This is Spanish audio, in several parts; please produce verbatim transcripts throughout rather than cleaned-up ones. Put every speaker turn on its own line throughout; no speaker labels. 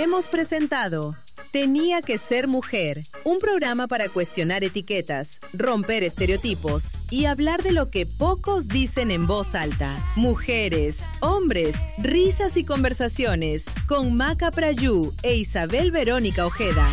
Hemos presentado Tenía que ser mujer, un programa para cuestionar etiquetas, romper estereotipos y hablar de lo que pocos dicen en voz alta. Mujeres, hombres, risas y conversaciones con Maca Prayú e Isabel Verónica Ojeda.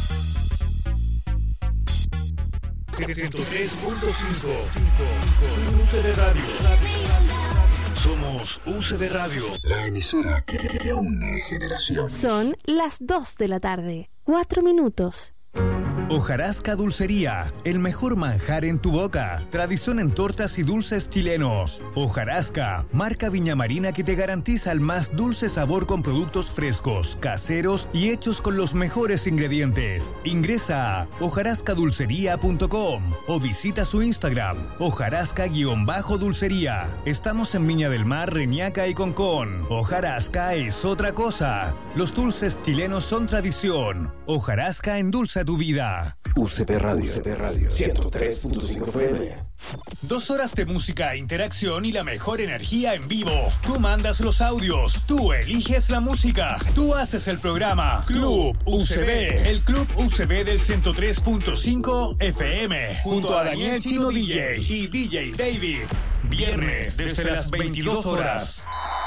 ciento tres punto cinco U C B Radio. Somos U C B Radio,
la emisora que une generaciones.
Son las dos de la tarde, cuatro minutos.
Hojarasca Dulcería, el mejor manjar en tu boca. Tradición en tortas y dulces chilenos. Hojarasca, marca Viña Marina que te garantiza el más dulce sabor con productos frescos, caseros y hechos con los mejores ingredientes. Ingresa a hojarasca dulcería punto com o visita su Instagram, hojarasca-dulcería. Estamos en Viña del Mar, Reñaca y Concón. Hojarasca es otra cosa. Los dulces chilenos son tradición. Hojarasca endulza tu vida.
U C B Radio, U C B Radio ciento tres punto cinco F M.
Dos horas de música, interacción y la mejor energía en vivo. Tú mandas los audios, tú eliges la música, tú haces el programa. Club U C B, el Club U C B del ciento tres punto cinco F M, junto a Daniel Chino D J y D J David. Viernes desde las veintidós horas.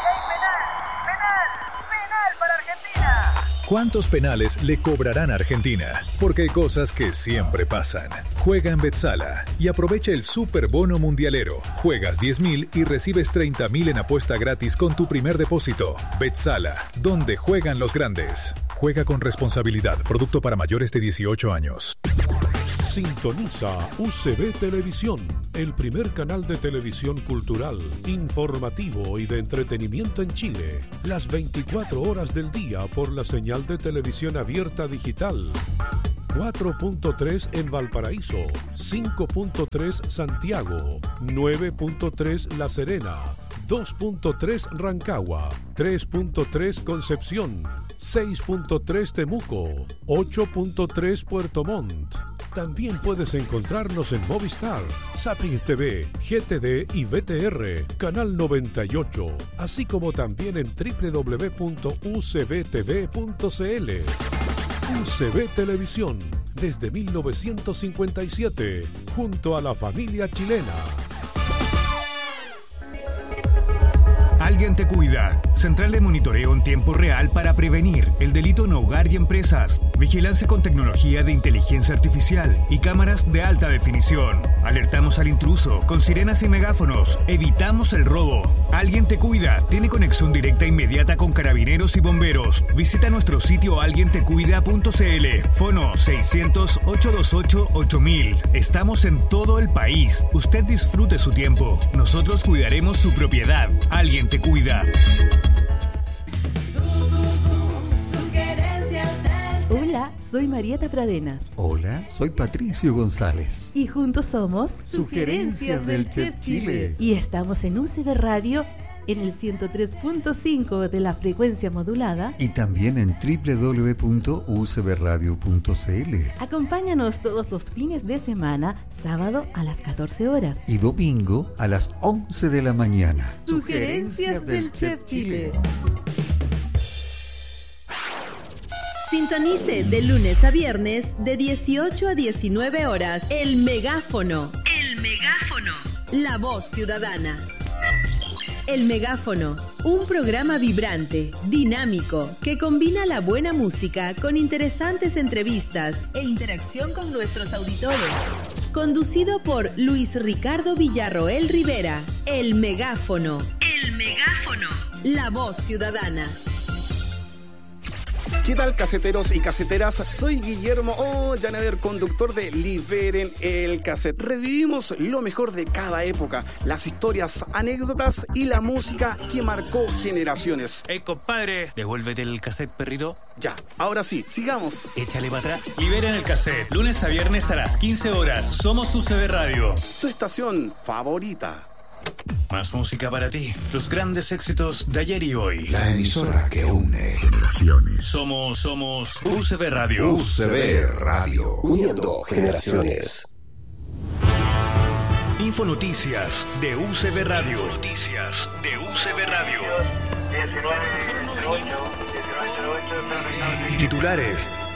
¿Cuántos penales le cobrarán a Argentina? Porque hay cosas que siempre pasan. Juega en Betsala y aprovecha el Super Bono Mundialero. Juegas diez mil y recibes treinta mil en apuesta gratis con tu primer depósito. Betsala, donde juegan los grandes. Juega con responsabilidad. Producto para mayores de dieciocho años.
Sintoniza U C B Televisión, el primer canal de televisión cultural, informativo y de entretenimiento en Chile. Las veinticuatro horas del día por la señal de televisión abierta digital. cuatro punto tres en Valparaíso, cinco punto tres Santiago, nueve punto tres La Serena, dos punto tres Rancagua, tres punto tres Concepción, seis punto tres Temuco, ocho punto tres Puerto Montt. También puedes encontrarnos en Movistar, Zapping T V, G T D y V T R, Canal noventa y ocho, así como también en doble u doble u doble u punto u c b t v punto c l. U C B Televisión, desde mil novecientos cincuenta y siete, junto a la familia chilena.
Alguien te cuida. Central de monitoreo en tiempo real para prevenir el delito en hogar y empresas. Vigilancia con tecnología de inteligencia artificial y cámaras de alta definición. Alertamos al intruso con sirenas y megáfonos. Evitamos el robo. Alguien te cuida. Tiene conexión directa e inmediata con carabineros y bomberos. Visita nuestro sitio alguien te cuida punto c l. Fono seiscientos, ochocientos veintiocho, ocho mil. Estamos en todo el país. Usted disfrute su tiempo. Nosotros cuidaremos su propiedad. Alguien te cuida.
Hola, soy Marieta Pradenas.
Hola, soy Patricio González.
Y juntos somos
Sugerencias del Chef Chile.
Y estamos en U C B Radio en el ciento tres punto cinco de la frecuencia modulada.
Y también en doble u doble u doble u punto u c b radio punto c l.
Acompáñanos todos los fines de semana, sábado a las catorce horas.
Y domingo a las once de la mañana.
Sugerencias del Chef Chile.
Sintonice de lunes a viernes de dieciocho a diecinueve horas. El Megáfono. El Megáfono. La voz ciudadana. El Megáfono, un programa vibrante, dinámico, que combina la buena música con interesantes entrevistas e interacción con nuestros auditores. Conducido por Luis Ricardo Villarroel Rivera. El Megáfono. El Megáfono. La voz ciudadana.
¿Qué tal, caseteros y caseteras? Soy Guillermo Ollanever, conductor de Liberen el Cassette. Revivimos lo mejor de cada época, las historias, anécdotas y la música que marcó generaciones.
Hey, compadre, devuélvete el cassette, perrito.
Ya, ahora sí, sigamos.
Échale para atrás.
Liberen el Cassette, lunes a viernes a las quince horas. Somos U C B Radio.
Tu estación favorita.
Más música para ti. Los grandes éxitos de ayer y hoy.
La emisora que une generaciones.
Somos, somos U C B Radio.
U C B Radio. Uniendo generaciones.
Infonoticias de U C B Radio. Noticias de U C B Radio.
diecinueve cero ocho, diecinueve cero ocho,
Titulares.